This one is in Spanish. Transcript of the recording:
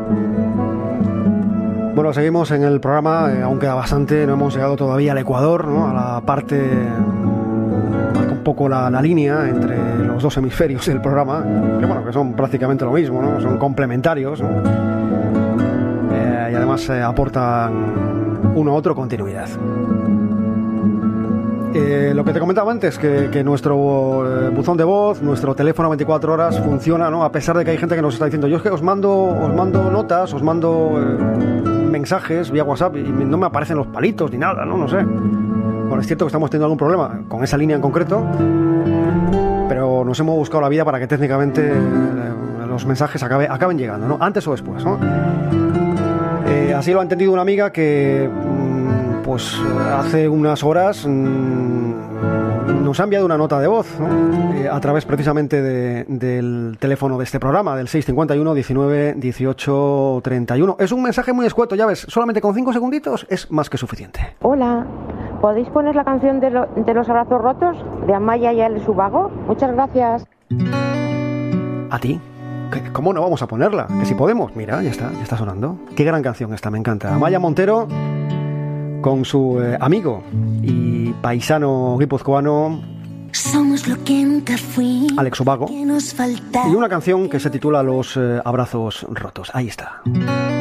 Bueno, seguimos en el programa, aún queda bastante, no hemos llegado todavía al Ecuador, ¿no? A la parte, marca un poco la línea entre los dos hemisferios del programa, que bueno, que son prácticamente lo mismo, ¿no? Son complementarios, ¿no? Y además aportan uno a otro continuidad. Lo que te comentaba antes, que nuestro buzón de voz, nuestro teléfono 24 horas funciona, ¿no? A pesar de que hay gente que nos está diciendo, yo es que os mando notas, os mando mensajes vía WhatsApp y no me aparecen los palitos ni nada, ¿no? No sé. Bueno, es cierto que estamos teniendo algún problema con esa línea en concreto, pero nos hemos buscado la vida para que técnicamente los mensajes acaben llegando, ¿no? Antes o después, ¿no? Así lo ha entendido una amiga que pues hace unas horas nos ha enviado una nota de voz, ¿no? A través precisamente del teléfono de este programa, del 651 19 18 31. Es un mensaje muy escueto, ya ves, solamente con 5 segunditos es más que suficiente. Hola, ¿podéis poner la canción de los abrazos rotos de Amaya y Ale Subago? Muchas gracias. ¿A ti? ¿Cómo no vamos a ponerla? Que si podemos. Mira, ya está sonando. Qué gran canción esta, me encanta. Amaya Montero con su amigo y paisano guipuzcoano Somos lo que nunca fui, Alex Subago, que nos falta. y una canción que se titula Los abrazos rotos. Ahí está.